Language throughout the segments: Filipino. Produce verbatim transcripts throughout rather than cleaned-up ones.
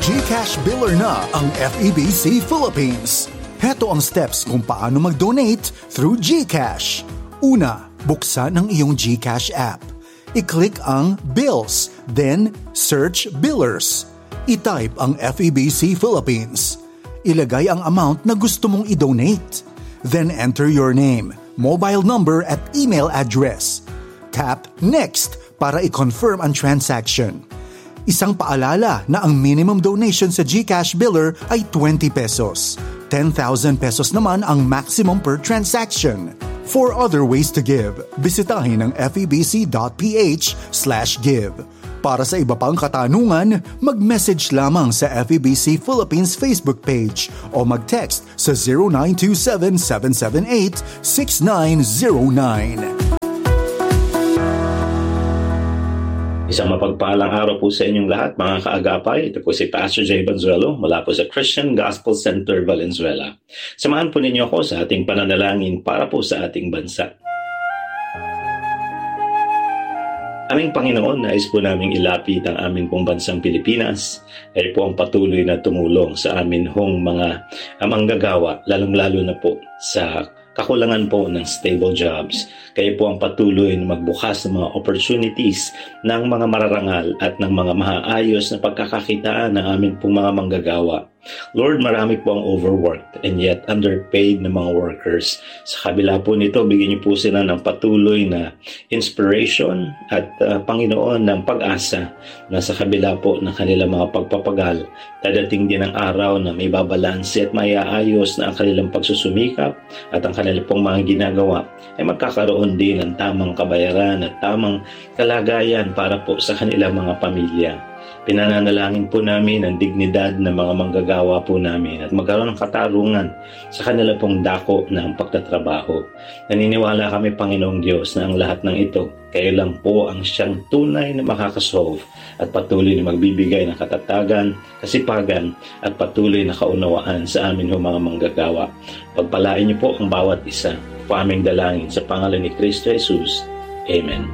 GCash biller na ang F E B C Philippines. Heto ang steps kung paano mag-donate through GCash. Una, buksan ang iyong GCash app. I-click ang Bills, then search Billers. I-type ang F E B C Philippines. Ilagay ang amount na gusto mong i-donate. Then enter your name, mobile number at email address. Tap Next para i-confirm ang transaction. Isang paalala na ang minimum donation sa GCash biller ay twenty pesos. ten thousand pesos naman ang maximum per transaction. For other ways to give, bisitahin ang febc.ph slash give. Para sa iba pang katanungan, mag-message lamang sa F E B C Philippines Facebook page o mag-text sa zero nine two seven, seven seven eight, six nine zero nine. Isang mapagpalang araw po sa inyong lahat, mga kaagapay. Ito po si Pastor Jay Banzuelo mula po sa Christian Gospel Center, Valenzuela. Samahan po ninyo ako sa ating pananalangin para po sa ating bansa. Aming Panginoon, nais po namin ilapit ang aming pong bansang Pilipinas. Ay po ang patuloy na tumulong sa amin hong mga manggagawa, lalong-lalo na po sa kakulangan po ng stable jobs. Kayo po ang patuloy na magbukas ng mga opportunities ng mga mararangal at ng mga maayos na pagkakakitaan ng aming pong mga manggagawa. Lord, marami po ang overworked and yet underpaid na mga workers. Sa kabila po nito, bigyan niyo po sila ng patuloy na inspiration at uh, Panginoon ng pag-asa na sa kabila po ng kanilang mga pagpapagal, dadating din ang araw na may babalanse at maiaayos na ang kanilang pagsusumikap at ang kanilang pong mga ginagawa ay magkakaroon din ng tamang kabayaran at tamang kalagayan para po sa kanilang mga pamilya. Pinananalangin po namin ang dignidad ng mga manggagawa po namin at magkaroon ng katarungan sa kanila pong dako ng pagtatrabaho. Naniniwala kami, Panginoong Diyos, na ang lahat ng ito, kayo lang po ang siyang tunay na makakasolve at patuloy na magbibigay ng katatagan, kasipagan at patuloy na kaunawaan sa amin ho mga manggagawa. Pagpalain niyo po ang bawat isa. Po aming dalangin sa pangalan ni Kristo Jesus. Amen.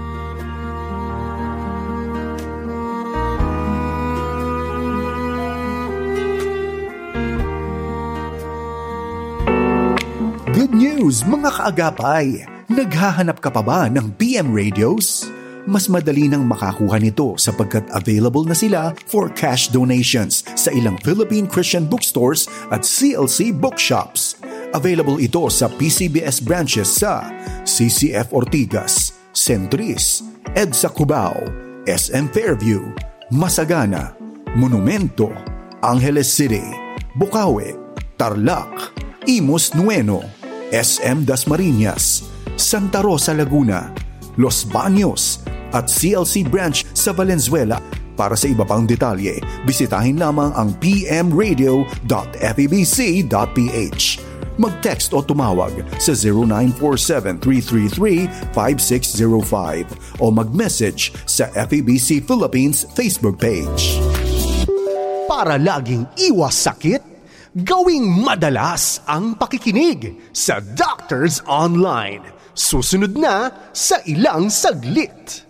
Good news, mga kaagapay! Naghahanap ka pa ba ng P M radios? Mas madali nang makakuha nito sapagkat available na sila for cash donations sa ilang Philippine Christian bookstores at C L C bookshops. Available ito sa P C B S branches sa C C F Ortigas, Centris, EDSA Cubao, S M Fairview, Masagana, Monumento, Angeles City, Bukawi, Tarlac, Imus Nueno, S M Dasmariñas, Santa Rosa Laguna, Los Baños at C L C branch sa Valenzuela. Para sa iba pang detalye, bisitahin lamang ang p m radio dot f e b c dot p h. Mag-text o tumawag sa zero nine four seven, three three three, five six zero five o mag-message sa F E B C Philippines Facebook page. Para laging iwas sakit, gawing madalas ang pakikinig sa Doctors Online. Susunod na sa ilang saglit.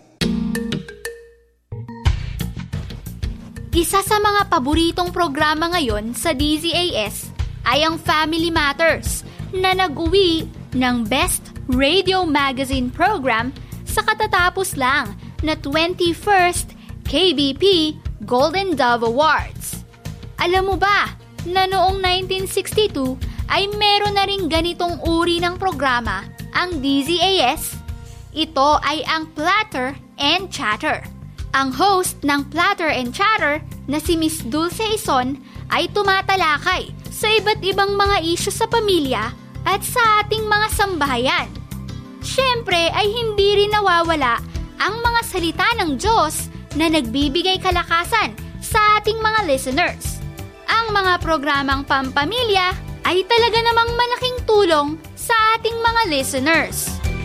Isa sa mga paboritong programa ngayon sa D Z A S ay ang Family Matters na nag-uwi ng Best Radio Magazine Program sa katatapos lang na twenty-first K B P Golden Dove Awards. Alam mo ba na noong nineteen sixty-two ay meron na ring ganitong uri ng programa ang D Z A S? Ito ay ang Platter and Chatter. Ang host ng Platter and Chatter na si Miss Dulce Ison ay tumatalakay sa iba't ibang mga isyu sa pamilya at sa ating mga sambahayan. Siyempre ay hindi rin nawawala ang mga salita ng Diyos na nagbibigay kalakasan sa ating mga listeners. Ang mga programang pampamilya ay talaga namang malaking tulong sa ating mga listeners.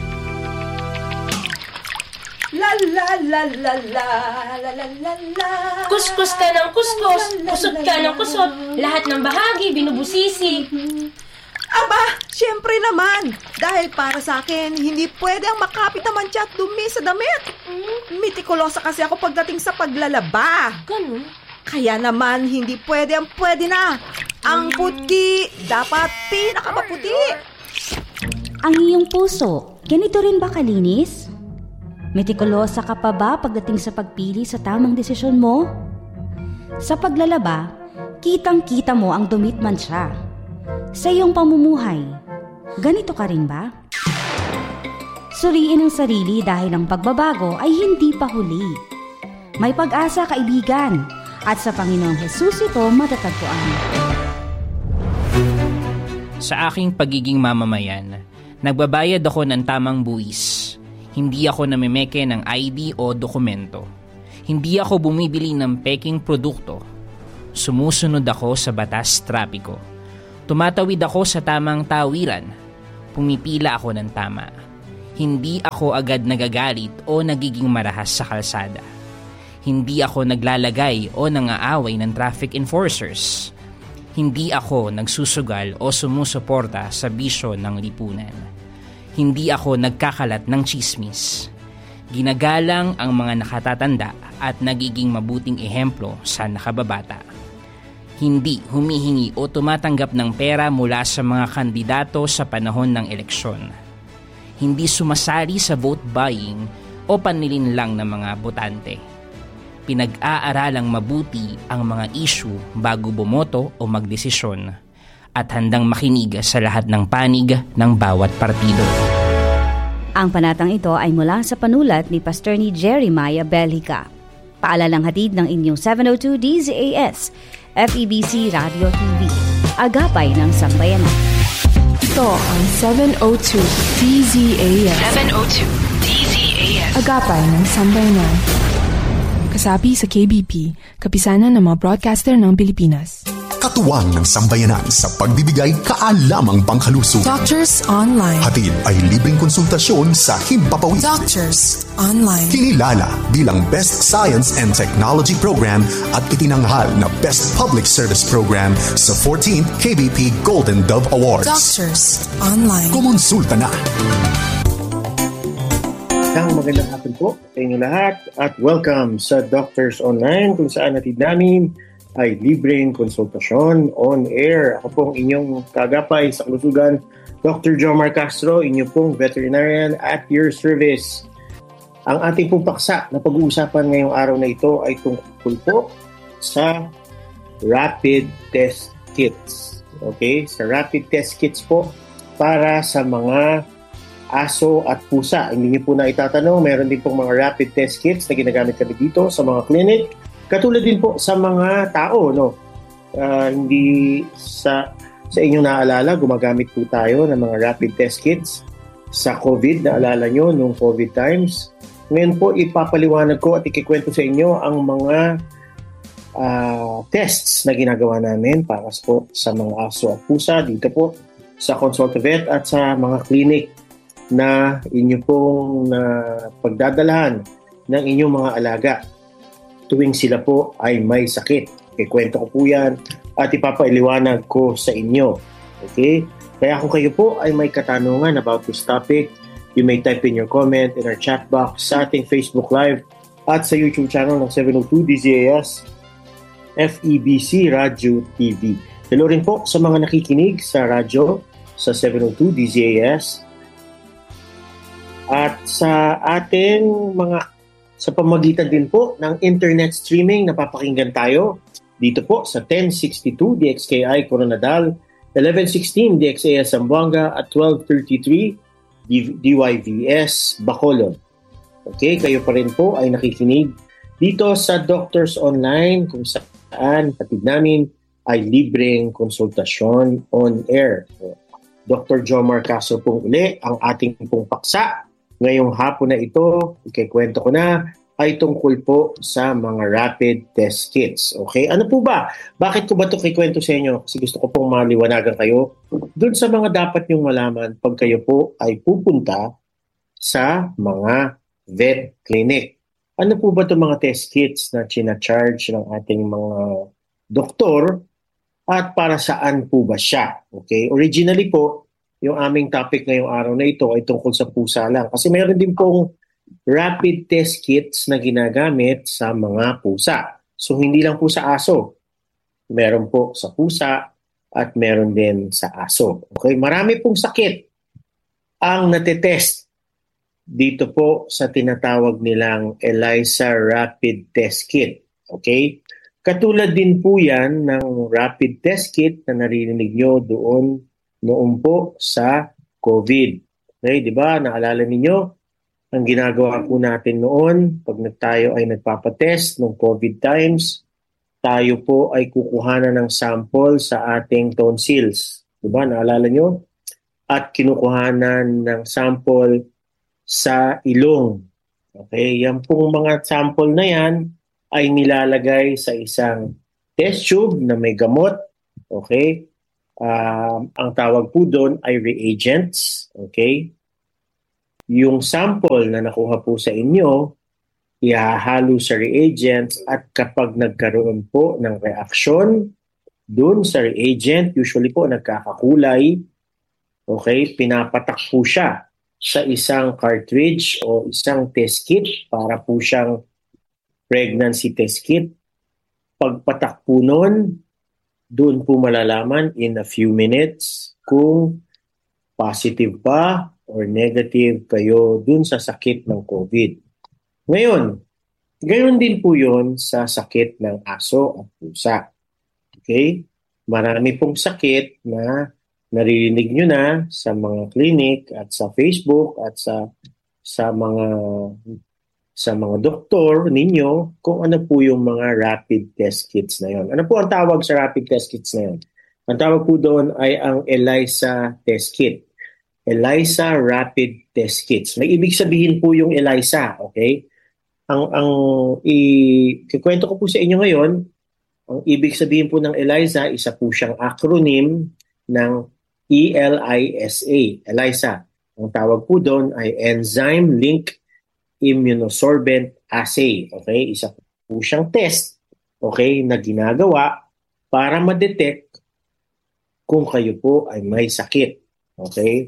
La la la la la la la la la. Kuskus ka ng kuskus, kusot ka ng kusot, lahat ng bahagi binubusisi. Aba, syempre naman. Dahil para sa akin, hindi pwede ang makapit na mantsa at dumi sa damit. Mm. Mitikulosa kasi ako pagdating sa paglalaba. Ganun? Kaya naman hindi pwede ang pwede na. Ang puti dapat pinakamaputi. Ang iyong puso, ganito rin ba kalinis? Metikulosa ka pa ba pagdating sa pagpili sa tamang desisyon mo? Sa paglalaba, kitang-kita mo ang dumit man siya. Sa iyong pamumuhay, ganito ka rin ba? Suriin ang sarili dahil ang pagbabago ay hindi pa huli. May pag-asa, kaibigan, at sa Panginoong Hesus ito matatagpuan. Sa aking pagiging mamamayan, nagbabayad ako ng tamang buwis. Hindi ako namimeke ng I D o dokumento. Hindi ako bumibili ng peking produkto. Sumusunod ako sa batas trapiko. Tumatawid ako sa tamang tawiran. Pumipila ako ng tama. Hindi ako agad nagagalit o nagiging marahas sa kalsada. Hindi ako naglalagay o nangaaway ng traffic enforcers. Hindi ako nagsusugal o sumusuporta sa bisyo ng lipunan. Hindi ako nagkakalat ng tsismis. Ginagalang ang mga nakatatanda at nagiging mabuting ehemplo sa nakababata. Hindi humihingi o tumatanggap ng pera mula sa mga kandidato sa panahon ng eleksyon. Hindi sumasali sa vote buying o panlilin lang ng mga botante. Pinag-aaralang mabuti ang mga issue bago bumoto o magdesisyon at handang makinig sa lahat ng panig ng bawat partido. Ang panatang ito ay mula sa panulat ni Pastor ni Jeremiah Belhica. Paalalang hatid ng inyong seven oh two D Z A S, F E B C Radio T V, Agapay ng Sambayanan. Ito ang seven oh two D Z A S. seven oh two D Z A S. Agapay ng Sambayanan. Kasapi sa K B P, kapisanan ng mga broadcaster ng Pilipinas. Katuwang ng sambayanan sa pagbibigay kaalamang pangkalusugan. Doctors Online. Hatid ay libreng konsultasyon sa Himpapawid. Doctors Online. Kinilala bilang Best Science and Technology Program at itinanghal na Best Public Service Program sa fourteenth K B P Golden Dove Awards. Doctors Online. Kumonsulta na. Isang magandang hapon po sa inyo lahat at welcome sa Doctors Online kung saan natid namin ay libreng konsultasyon on air. Ako pong inyong kagapay sa kalusugan, Doctor Jomar Castro, inyo pong veterinarian at your service. Ang ating pong paksa na pag-uusapan ngayong araw na ito ay tungkol po sa rapid test kits. Okay? Sa rapid test kits po para sa mga aso at pusa. Hindi niyo po na itatanong, meron din pong mga rapid test kits na ginagamit kami dito sa mga clinic. Katulad din po sa mga tao, no? Uh, hindi sa sa inyong naalala, gumagamit po tayo ng mga rapid test kits sa COVID. Naalala nyo nung COVID times. Ngayon po, ipapaliwanag ko at ikikwento sa inyo ang mga uh, tests na ginagawa namin para po sa mga aso at pusa dito po sa Consulta Vet at sa mga clinic na inyo pong uh, pagdadalahan ng inyong mga alaga tuwing sila po ay may sakit. Ikwento ko po yan at ipapailiwanag ko sa inyo. Okay? Kaya kung kayo po ay may katanungan about this topic, you may type in your comment in our chat box sa ating Facebook Live at sa YouTube channel ng seven oh two D Z A S F E B C Radio T V. Hello rin po sa mga nakikinig sa radyo sa seven oh two D Z A S at sa ating mga sa pamagitan din po ng internet streaming, napapakinggan tayo dito po sa ten sixty-two D X K I Coronadal, eleven sixteen D X A S Zamboanga at twelve thirty-three D Y V S Bacolod. Okay, kayo pa rin po ay nakikinig dito sa Doctors Online kung saan hatid namin ay libreng konsultasyon on air. Doctor Jomar Castro pong uli ang ating pong paksa. Ngayong hapon na ito, ikikwento ko na, ay tungkol po sa mga rapid test kits. Okay? Ano po ba? Bakit ko ba ito kikwento sa inyo? Kasi gusto ko pong maliwanagan kayo doon sa mga dapat nyong malaman pag kayo po ay pupunta sa mga vet clinic. Ano po ba itong mga test kits na china-charge ng ating mga doktor at para saan po ba siya? Okay? Originally po, yung aming topic ngayong araw na ito ay tungkol sa pusa lang. Kasi mayroon din pong rapid test kits na ginagamit sa mga pusa. So hindi lang po sa aso. Meron po sa pusa at meron din sa aso. Okay? Marami pong sakit ang natetest dito po sa tinatawag nilang ELISA Rapid Test Kit. Okay? Katulad din po yan ng rapid test kit na narinig nyo doon noon po sa COVID. Okay? Di ba? Naalala ninyo? Ang ginagawa po natin noon, pag tayo ay nagpapatest ng COVID times, tayo po ay kukuhanan ng sample sa ating tonsils. Diba? Naalala nyo? At kinukuhanan ng sample sa ilong. Okay? Yan pong mga sample na yan ay nilalagay sa isang test tube na may gamot. Okay? Um, ang tawag po doon ay reagents. Okay? Yung sample na nakuha po sa inyo, ihahalo sa reagents at kapag nagkaroon po ng reaksyon dun sa reagent, usually po nagkakakulay, okay, pinapatak po siya sa isang cartridge o isang test kit para po siyang pregnancy test kit. Pagpatak po nun, dun po malalaman in a few minutes kung positive ba or negative kayo dun sa sakit ng COVID. Ngayon, gayon din po yun sa sakit ng aso at pusa. Okay? Marami pong sakit na naririnig nyo na sa mga clinic at sa Facebook at sa sa mga sa mga doktor ninyo kung ano po yung mga rapid test kits na yon. Ano po ang tawag sa rapid test kits na yon? Ang tawag po doon ay ang ELISA test kit. ELISA Rapid Test Kits. May ibig sabihin po yung ELISA, okay? Ang ang ikikwento ko po sa inyo ngayon, ang ibig sabihin po ng ELISA, isa po siyang acronym ng E L I S A, ELISA. Ang tawag po doon ay Enzyme Link Immunosorbent Assay, okay? Isa po siyang test, okay, na ginagawa para ma-detect kung kayo po ay may sakit, okay?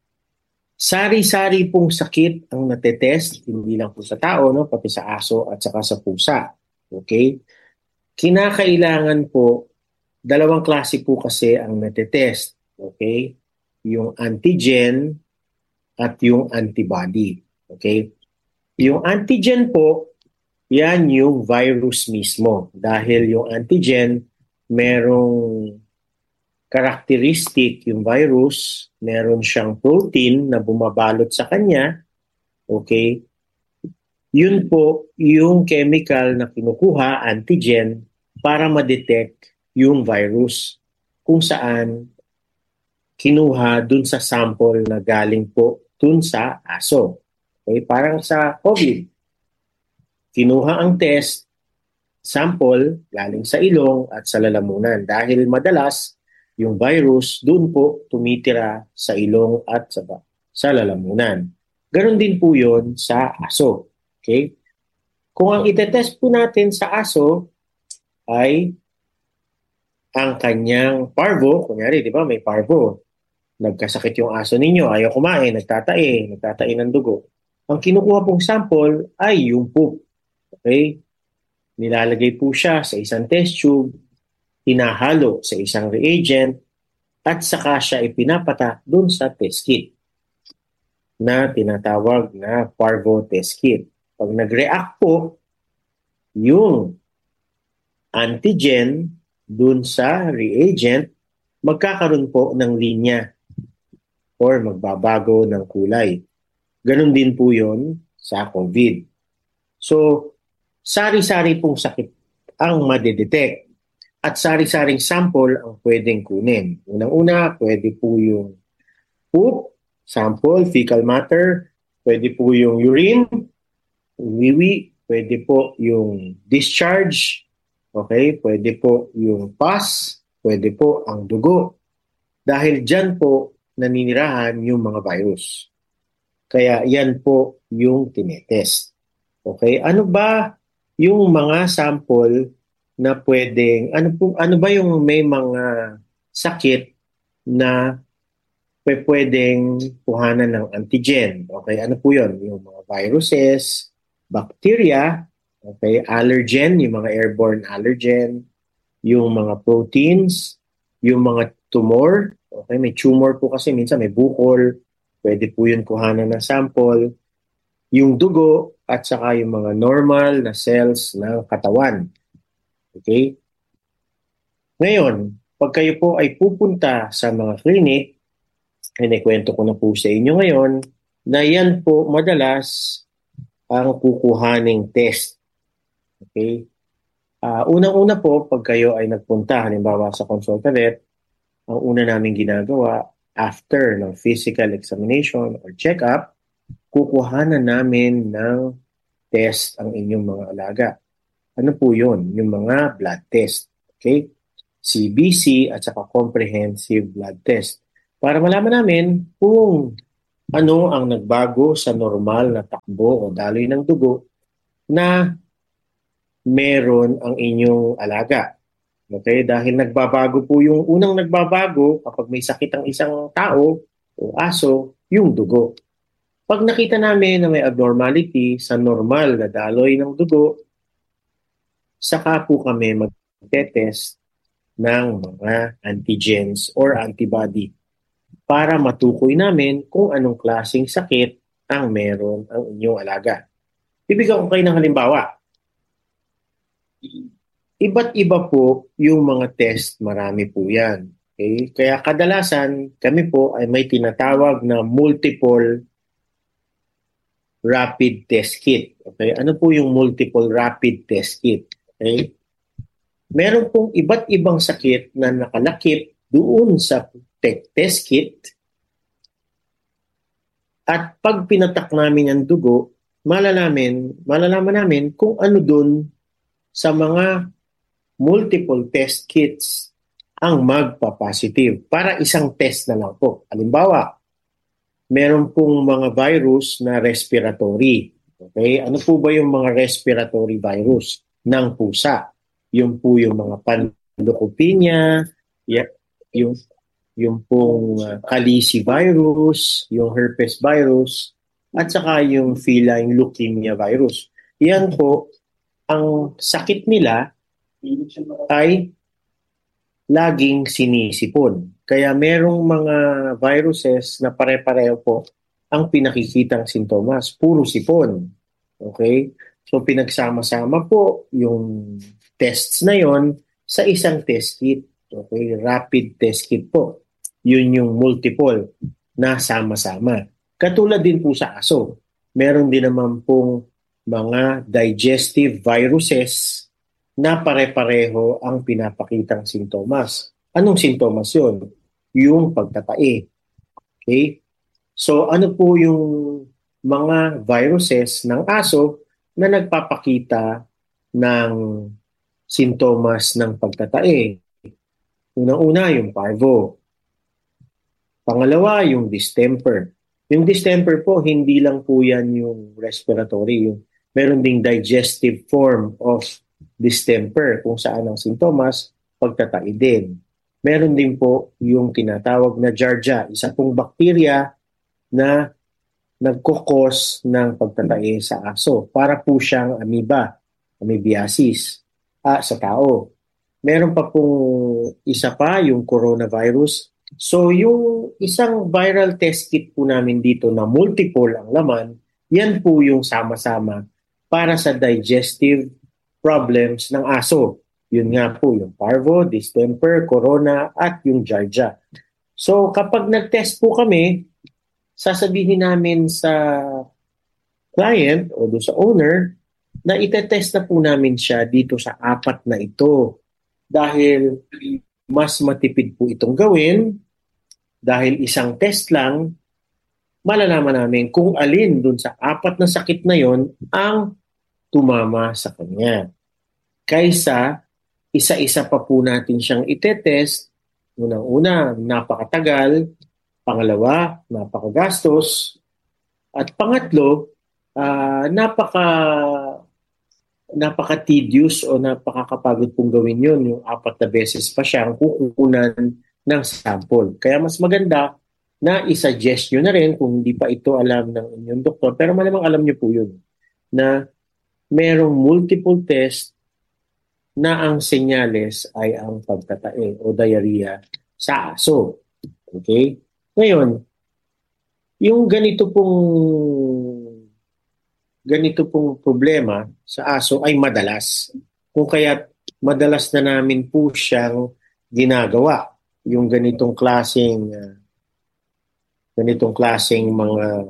Sari-sari pong sakit ang natetest, hindi lang po sa tao, no? Pati sa aso at saka sa pusa. Okay? Kinakailangan po, dalawang klase po kasi ang natetest. Okay? Yung antigen at yung antibody. Okay? Yung antigen po, yan yung virus mismo. Dahil yung antigen, merong characteristic yung virus, meron siyang protein na bumabalot sa kanya, okay? Yun po yung chemical na kinukuha, antigen, para ma-detect yung virus kung saan kinuha dun sa sample na galing po dun sa aso. Okay? Parang sa COVID, kinuha ang test, sample galing sa ilong at sa lalamunan dahil madalas yung virus doon po tumitira sa ilong at sa, sa lalamunan. Ganon din po yun sa aso. Okay? Kung ang itetest po natin sa aso ay ang kanyang parvo, kunyari, di ba, may parvo. Nagkasakit yung aso ninyo, ayaw kumain, nagtatae, nagtatae ng dugo. Ang kinukuha pong sample ay yung poop. Okay? Nilalagay po siya sa isang test tube, hinahalo sa isang reagent at saka siya ipinapatak dun sa test kit na tinatawag na parvo test kit. Pag nag-react po yung antigen dun sa reagent, magkakaroon po ng linya or magbabago ng kulay. Ganon din po yun sa COVID. So, sari-sari pong sakit ang madedetect. At sari-saring sample ang pwedeng kunin. Unang-una, pwede po yung poop, sample, fecal matter, pwede po yung urine, wiwi, pwede po yung discharge, okay, pwede po yung pus, pwede po ang dugo. Dahil dyan po naninirahan yung mga virus. Kaya yan po yung tinetest. Okay, ano ba yung mga sample na pwedeng, ano po, ano ba yung may mga sakit na pwedeng kuhanan ng antigen? Okay, ano po yun? Yung mga viruses, bacteria, Okay, allergen, yung mga airborne allergen, yung mga proteins, yung mga tumor. Okay, may tumor po kasi minsan may bukol, pwede po yun kuhanan ng sample. Yung dugo at saka yung mga normal na cells ng katawan. Okay? Ngayon, pag kayo po ay pupunta sa mga clinic, inikwento ko na po sa inyo ngayon, na yan po madalas ang kukuhaning test. Okay? Uh, unang-una po, pag kayo ay nagpunta, halimbawa sa consultant, ang una namin ginagawa, after ng physical examination or check-up, kukuhanan namin ng test ang inyong mga alaga. Ano po yun? Yung mga blood test. Okay? C B C at saka comprehensive blood test. Para malaman namin kung ano ang nagbago sa normal na takbo o daloy ng dugo na meron ang inyong alaga. Okay? Dahil nagbabago po yung unang nagbabago kapag may sakit ang isang tao o aso, yung dugo. Pag nakita namin na may abnormality sa normal na daloy ng dugo, saka po kami mag-test ng mga antigens or antibody para matukoy namin kung anong klaseng sakit ang meron ang inyong alaga. Bibigyan ko kayo ng halimbawa. Iba't iba po yung mga test, marami po yan. Okay? Kaya kadalasan kami po ay may tinatawag na multiple rapid test kit. Okay? Ano po yung multiple rapid test kit? Okay? Meron pong iba't ibang sakit na nakalakip doon sa test kit. At pag pinatak namin ang dugo, malalaman, malalaman namin kung ano doon sa mga multiple test kits ang magpa-positive. Para isang test na lang po. Halimbawa, meron pong mga virus na respiratory. Okay? Ano po ba yung mga respiratory virus ng pusa? Yung po yung mga panleukopenia, yung, yung pong uh, Kalisi virus, yung herpes virus, at saka yung feline leukemia virus. Yan po, ang sakit nila ay laging sinisipon. Kaya merong mga viruses na pare-pareho po ang pinakikitang sintomas. Puro sipon. Okay? So pinagsama-sama po yung tests na yon sa isang test kit. Okay? Rapid test kit po. Yun yung multiple na sama-sama. Katulad din po sa aso. Meron din naman pong mga digestive viruses na pare-pareho ang pinapakitang sintomas. Anong sintomas yun? Yung pagtatae. Okay? So ano po yung mga viruses ng aso na nagpapakita ng sintomas ng pagtatae? Unang-una, yung parvo. Pangalawa, yung distemper. Yung distemper po, hindi lang po yan yung respiratory. Yung, meron ding digestive form of distemper kung saan ang sintomas, pagtatae din. Meron din po yung tinatawag na Giardia, isa pong bakterya na nagkukos ng pagtatae sa aso. Para po siyang amoeba, amoebiasis, ah, sa tao. Meron pa pong isa pa, yung coronavirus. So yung isang viral test kit po namin dito na multiple ang laman, yan po yung sama-sama para sa digestive problems ng aso. Yun nga po, yung parvo, distemper, corona, at yung Giardia. So kapag nag-test po kami, sasabihin namin sa client o do sa owner na itetest na po namin siya dito sa apat na ito. Dahil mas matipid po itong gawin, dahil isang test lang, malalaman namin kung alin dun sa apat na sakit na yon ang tumama sa kanya. Kaysa isa-isa pa po natin siyang itetest, unang-una, napakatagal, pangalawa, napakagastos, at pangatlo, uh, napaka napaka-tedious o napakakapagod pong gawin yun, yung apat na beses pa siyang kukunan ng sample. Kaya mas maganda na isuggest nyo na rin kung hindi pa ito alam ng inyong doktor, pero malamang alam nyo po yun, na merong multiple test na ang senyales ay ang pagtatae o diarrhea sa aso. Okay? Ngayon, yung ganito pong ganito pong problema sa aso ay madalas. Kung kaya't madalas na namin po siyang ginagawa. Yung ganitong klaseng uh, ganitong klaseng mga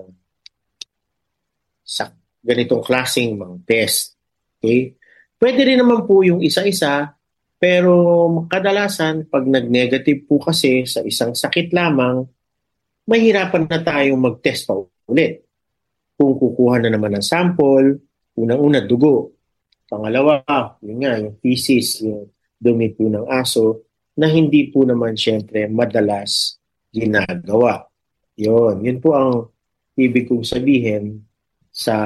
sa ganitong klaseng mga test. Okay? Pwede rin naman po yung isa-isa, pero kadalasan pag nag-negative po kasi sa isang sakit lamang, mahirapan na tayong mag-test pa ulit. Kung kukuha na naman ng sample, unang-una dugo. Pangalawa, yun nga, yung feces, yung dumi po ng aso, na hindi po naman syempre madalas ginagawa. Yun, yun po ang ibig kong sabihin sa